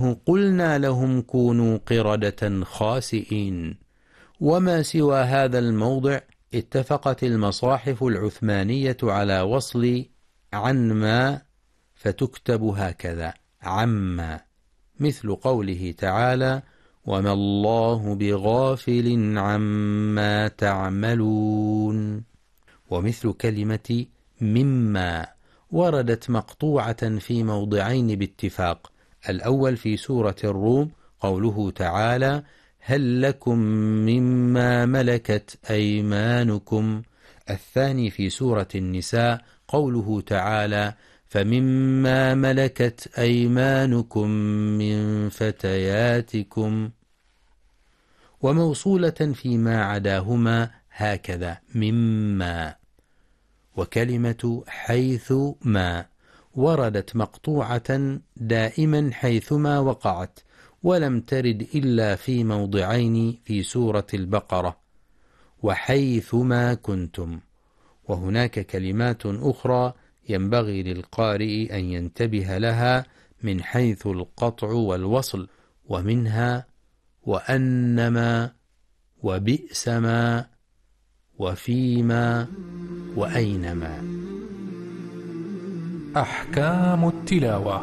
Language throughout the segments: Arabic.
منه قلنا لهم كونوا قردة خاسئين. وما سوى هذا الموضع اتفقت المصاحف العثمانية على وصل عنما فتكتب هكذا عما، مثل قوله تعالى وما الله بغافل عما تعملون. ومثل كلمة مما وردت مقطوعة في موضعين باتفاق، الأول في سورة الروم قوله تعالى هل لكم مما ملكت أيمانكم، الثاني في سورة النساء قوله تعالى فمما ملكت أيمانكم من فتياتكم. وموصولة فيما عداهما هكذا مما. وكلمة حيث ما وردت مقطوعة دائما حيثما وقعت، ولم ترد إلا في موضعين في سورة البقرة وحيثما كنتم. وهناك كلمات أخرى ينبغي للقارئ أن ينتبه لها من حيث القطع والوصل، ومنها وأنما وبئسما وفيما وأينما. أحكام التلاوة.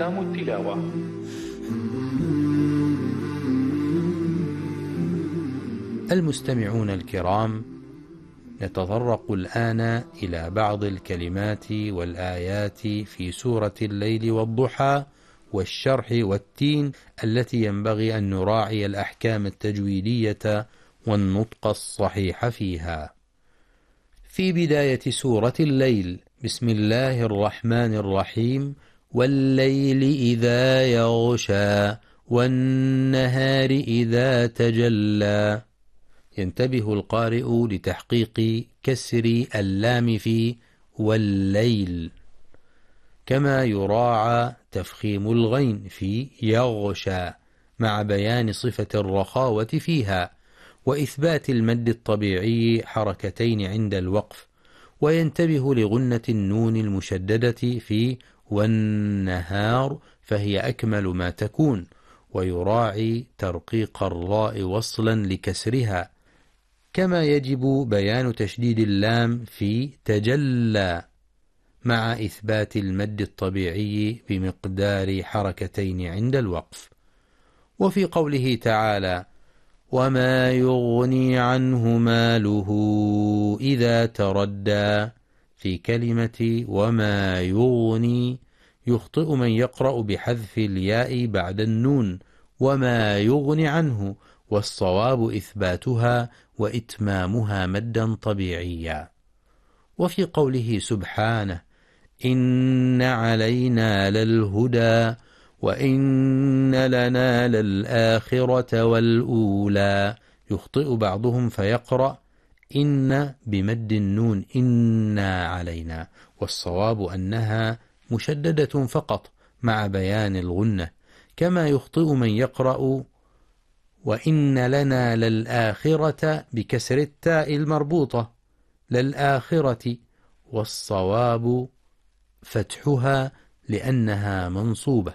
المستمعون الكرام، نتطرق الآن إلى بعض الكلمات والآيات في سورة الليل والضحى والشرح والتين التي ينبغي أن نراعي الأحكام التجويدية والنطق الصحيح فيها. في بداية سورة الليل بسم الله الرحمن الرحيم والليل إذا يغشى والنهار إذا تجلى، ينتبه القارئ لتحقيق كسر اللام في والليل، كما يراعى تفخيم الغين في يغشى مع بيان صفة الرخاوة فيها، وإثبات المد الطبيعي حركتين عند الوقف، وينتبه لغنة النون المشددة في والنهار فهي أكمل ما تكون، ويراعي ترقيق الراء وصلا لكسرها، كما يجب بيان تشديد اللام في تجلى مع إثبات المد الطبيعي بمقدار حركتين عند الوقف. وفي قوله تعالى وما يغني عنه ماله إذا تردى، في كلمة وما يغني يخطئ من يقرأ بحذف الياء بعد النون وما يغني عنه، والصواب إثباتها وإتمامها مدا طبيعيا. وفي قوله سبحانه إن علينا للهدى وإن لنا للآخرة والأولى، يخطئ بعضهم فيقرأ إن بمد النون إنا علينا، والصواب أنها مشددة فقط مع بيان الغنة، كما يخطئ من يقرأ وإن لنا للآخرة بكسر التاء المربوطة للآخرة، والصواب فتحها لأنها منصوبة.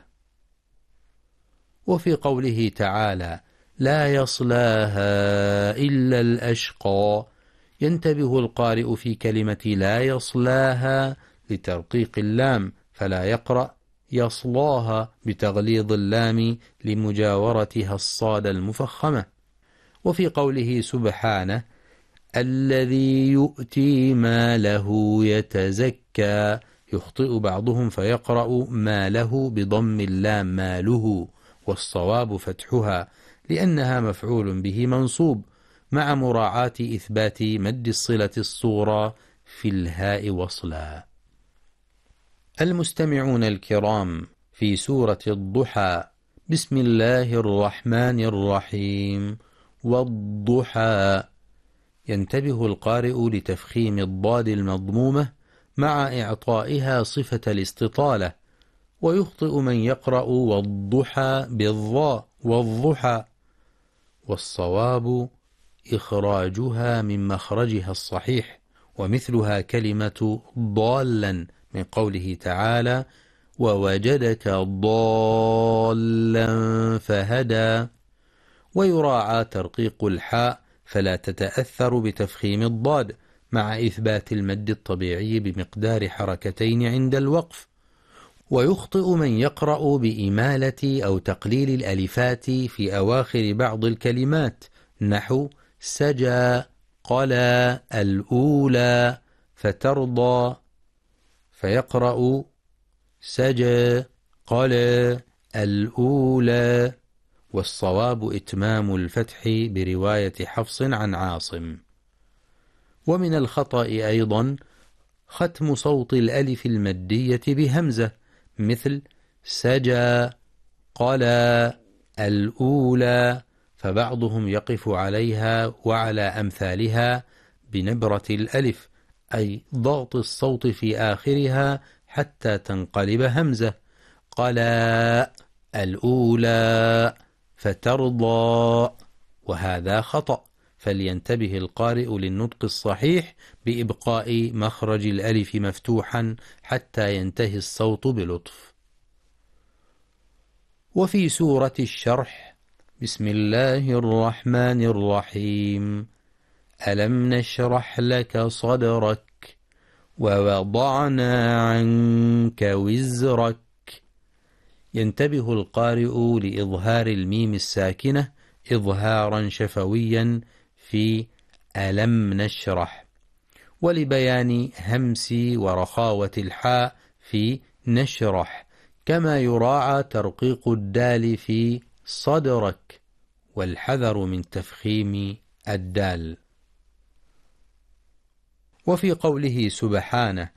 وفي قوله تعالى لا يصلاها إلا الأشقى، ينتبه القارئ في كلمة لا يصلاها لترقيق اللام، فلا يقرأ يصلاها بتغليظ اللام لمجاورتها الصاد المفخمة. وفي قوله سبحانه الذي يؤتي ماله يتزكى، يخطئ بعضهم فيقرأ ماله بضم اللام ماله، والصواب فتحها لأنها مفعول به منصوب، مع مراعاة إثبات مد الصلة الصغرى في الهاء وصلا. المستمعون الكرام، في سورة الضحى بسم الله الرحمن الرحيم والضحى، ينتبه القارئ لتفخيم الضاد المضمومة مع إعطائها صفة الاستطالة، ويخطئ من يقرأ والضحى بالضاء والضحى، والصواب إخراجها من مخرجها الصحيح، ومثلها كلمة ضالا من قوله تعالى ووجدك ضالا فهدى. ويراعى ترقيق الحاء فلا تتأثر بتفخيم الضاد، مع إثبات المد الطبيعي بمقدار حركتين عند الوقف. ويخطئ من يقرأ بإمالة أو تقليل الألفات في أواخر بعض الكلمات، نحو سجى قلى الأولى فترضى، فيقرأ سجى قلى الأولى. والصواب إتمام الفتح برواية حفص عن عاصم. ومن الخطأ أيضا ختم صوت الألف المدية بهمزة، مثل سجى قلى الأولى، فبعضهم يقف عليها وعلى أمثالها بنبرة الألف، أي ضغط الصوت في آخرها حتى تنقلب همزة، قلى الأولى فترضى، وهذا خطأ. فلينتبه القارئ للنطق الصحيح بإبقاء مخرج الألف مفتوحا حتى ينتهي الصوت بلطف. وفي سورة الشرح: بسم الله الرحمن الرحيم، ألم نشرح لك صدرك ووضعنا عنك وزرك. ينتبه القارئ لإظهار الميم الساكنة إظهارا شفويا في ألم نشرح، ولبيان همس ورخاوة الحاء في نشرح، كما يراعى ترقيق الدال في صدرك، والحذر من تفخيم الدال. وفي قوله سبحانه: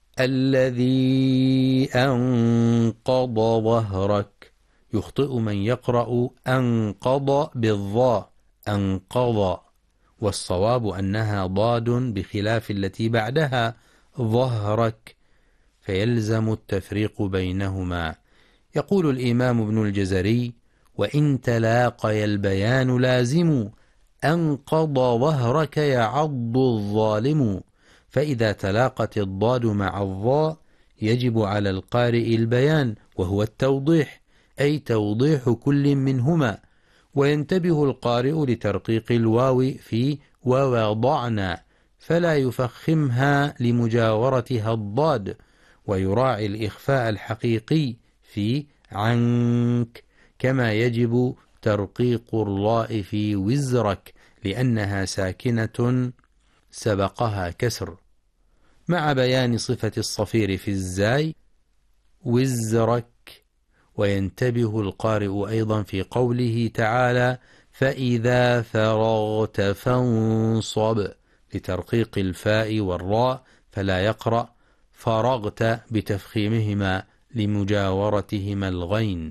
الذي أنقض ظهرك، يخطئ من يقرأ أنقض بالضاء أنقض، والصواب أنها ضاد بخلاف التي بعدها ظهرك، فيلزم التفريق بينهما. يقول الإمام ابن الجزري: وإن تلاقي البيان لازم، أنقض ظهرك يعض الظالم. فإذا تلاقت الضاد مع الضاء يجب على القارئ البيان، وهو التوضيح، أي توضيح كل منهما. وينتبه القارئ لترقيق الواو في ووضعنا، فلا يفخمها لمجاورتها الضاد، ويراعي الإخفاء الحقيقي في عنك، كما يجب ترقيق الراء في وزرك لأنها ساكنة سبقها كسر، مع بيان صفة الصفير في الزاي وزرك. وينتبه القارئ أيضا في قوله تعالى: فإذا فرغت فانصب، لترقيق الفاء والراء، فلا يقرأ فرغت بتفخيمهما لمجاورتهما الغين.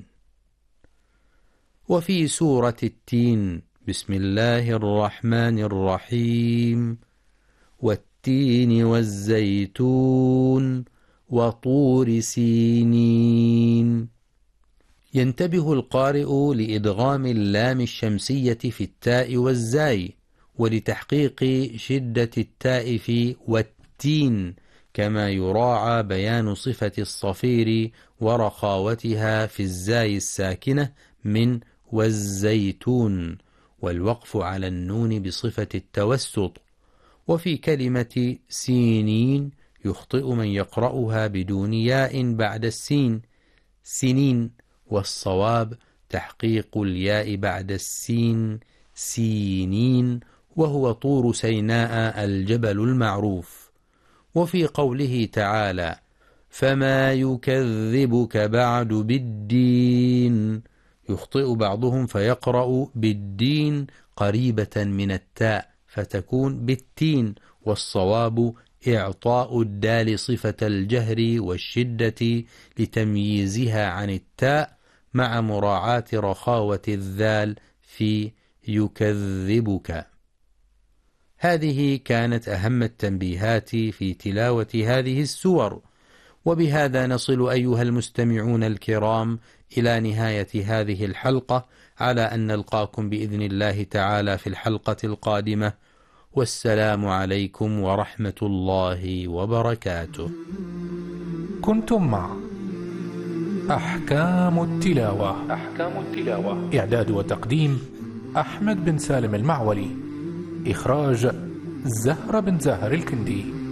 وفي سورة التين: بسم الله الرحمن الرحيم، والتين والزيتون وطور سينين. ينتبه القارئ لإدغام اللام الشمسية في التاء والزاي، ولتحقيق شدة التاء في والتين، كما يراعى بيان صفة الصفير ورخاوتها في الزاي الساكنة من والزيتون، والوقف على النون بصفة التوسط. وفي كلمة سينين يخطئ من يقرأها بدون ياء بعد السين سنين، والصواب تحقيق الياء بعد السين سينين، وهو طور سيناء الجبل المعروف. وفي قوله تعالى: فما يكذبك بعد بالدين، يخطئ بعضهم فيقرأ بالدين قريبة من التاء فتكون بالتين، والصواب إعطاء الدال صفة الجهر والشدة لتمييزها عن التاء، مع مراعاة رخاوة الذال في يكذبك. هذه كانت أهم التنبيهات في تلاوة هذه السور. وبهذا نصل أيها المستمعون الكرام إلى نهاية هذه الحلقة، على أن نلقاكم بإذن الله تعالى في الحلقة القادمة، والسلام عليكم ورحمة الله وبركاته. كنتم مع أحكام التلاوة. إعداد وتقديم أحمد بن سالم المعولي. إخراج زهرة بن زاهر الكندي.